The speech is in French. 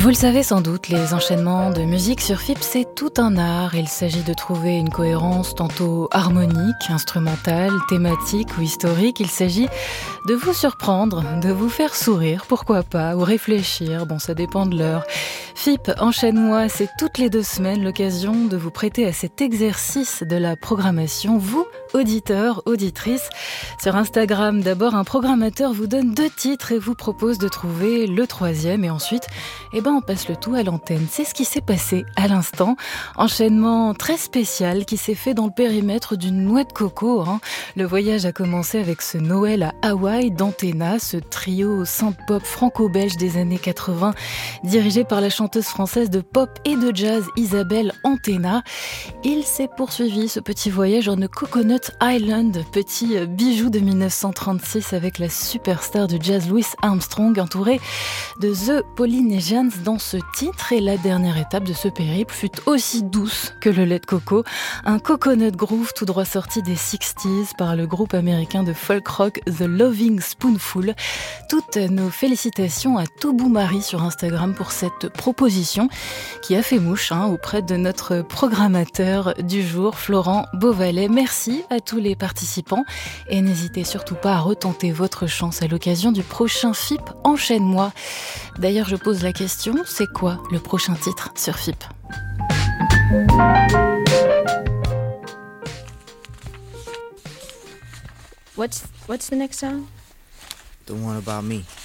Vous le savez sans doute, les enchaînements de musique sur FIP, c'est tout un art. Il s'agit de trouver une cohérence tantôt harmonique, instrumentale, thématique ou historique. Il s'agit de vous surprendre, de vous faire sourire, pourquoi pas, ou réfléchir, bon ça dépend de l'heure. FIP, enchaîne-moi, c'est toutes les 2 semaines l'occasion de vous prêter à cet exercice de la programmation, vous, auditeurs, auditrices. Sur Instagram, d'abord, un programmateur vous donne 2 titres et vous propose de trouver le 3e et ensuite, on passe le tout à l'antenne. C'est ce qui s'est passé à l'instant. Enchaînement très spécial qui s'est fait dans le périmètre d'une noix de coco. Le voyage a commencé avec ce Noël à Hawaï d'Antena, ce trio synth-pop franco-belge des années 80, dirigé par la chanteuse française de pop et de jazz Isabelle Antena. Il s'est poursuivi ce petit voyage en Coconut Island, petit bijou de 1936 avec la superstar du jazz Louis Armstrong, entouré de The Polynesians dans ce titre. Et la dernière étape de ce périple fut aussi douce que le lait de coco, un coconut groove tout droit sorti des 60s par le groupe américain de folk rock The Loving Spoonful. Toutes nos félicitations à Toubou Marie sur Instagram pour cette proposition qui a fait mouche auprès de notre programmateur du jour, Florent Beauvalet. Merci à tous les participants et n'hésitez surtout pas à retenter votre chance à l'occasion du prochain FIP Enchaîne-moi. D'ailleurs, je pose la question, c'est quoi le prochain titre sur FIP ? What's the next song? The one about me.